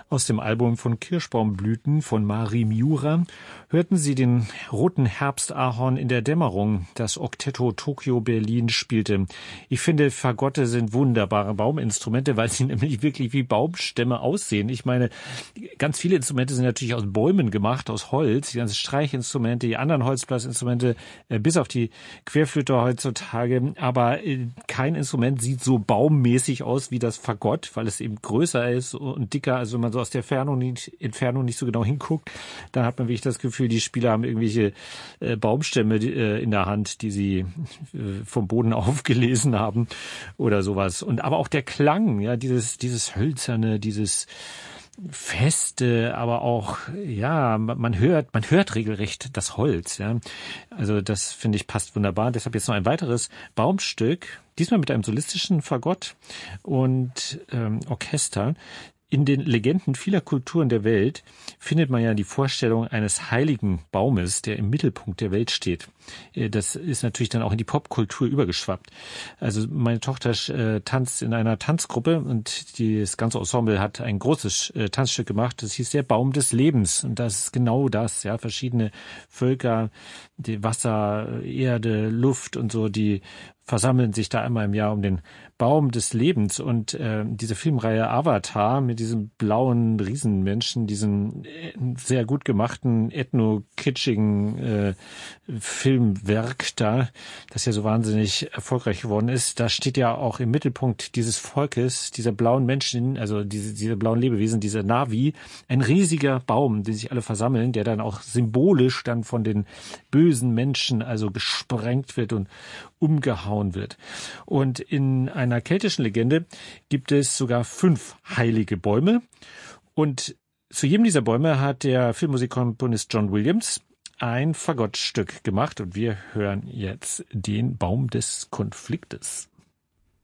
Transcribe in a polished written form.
Aus dem Album von Kirschbaumblüten von Mari Miura hörten Sie den roten Herbstahorn in der Dämmerung, das Oktetto Tokio Berlin spielte. Ich finde, Fagotte sind wunderbare Bauminstrumente, weil sie nämlich wirklich wie Baumstämme aussehen. Ich meine, ganz viele Instrumente sind natürlich aus Bäumen gemacht, aus Holz. Die ganzen Streichinstrumente, die anderen Holzblasinstrumente, bis auf die Querflöte heutzutage. Aber kein Instrument sieht so baummäßig aus wie das Fagott, weil es eben größer ist und dicker. Also wenn man so aus der Entfernung nicht so genau hinguckt, dann hat man wirklich das Gefühl, die Spieler haben irgendwelche Baumstämme in der Hand, die sie vom Boden aufgelesen haben oder sowas. Und aber auch der Klang, ja, dieses hölzerne, dieses feste, aber auch, ja, man hört regelrecht das Holz, ja. Also das, finde ich, passt wunderbar. Deshalb jetzt noch ein weiteres Baumstück, diesmal mit einem solistischen Fagott und Orchester. In den Legenden vieler Kulturen der Welt findet man ja die Vorstellung eines heiligen Baumes, der im Mittelpunkt der Welt steht. Das ist natürlich dann auch in die Popkultur übergeschwappt. Also meine Tochter tanzt in einer Tanzgruppe und das ganze Ensemble hat ein großes Tanzstück gemacht. Das hieß der Baum des Lebens. Und das ist genau das, ja, verschiedene Völker, die Wasser, Erde, Luft und so, die versammeln sich da einmal im Jahr um den Baum des Lebens. Und diese Filmreihe Avatar mit diesem blauen Riesenmenschen, diesen sehr gut gemachten, ethno-kitschigen Filmwerk da, das ja so wahnsinnig erfolgreich geworden ist, da steht ja auch im Mittelpunkt dieses Volkes, dieser blauen Menschen, also diese blauen Lebewesen, dieser Navi, ein riesiger Baum, den sich alle versammeln, der dann auch symbolisch dann von den bösen Menschen also gesprengt wird und umgehauen wird. Und in einer keltischen Legende gibt es sogar 5 heilige Bäume. Und zu jedem dieser Bäume hat der Filmmusikkomponist John Williams ein Fagottstück gemacht. Und wir hören jetzt den Baum des Konfliktes.